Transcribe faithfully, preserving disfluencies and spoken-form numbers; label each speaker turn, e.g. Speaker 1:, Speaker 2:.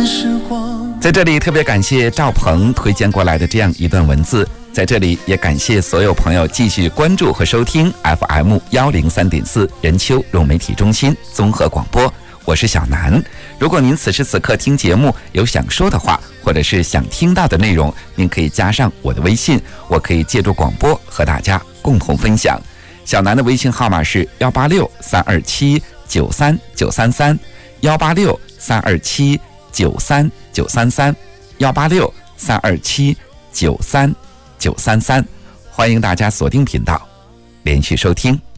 Speaker 1: 在这里特别感谢赵鹏推荐过来的这样一段文字，在这里也感谢所有朋友继续关注和收听 F M 一零三点四 任丘融媒体中心综合广播，我是小南。如果您此时此刻听节目有想说的话，或者是想听到的内容，您可以加上我的微信，我可以借助广播和大家共同分享。小南的微信号码是幺八六三二七九三九三三，幺八六三二七九三九三三，幺八六三二七九三九三三，欢迎大家锁定频道，连续收听。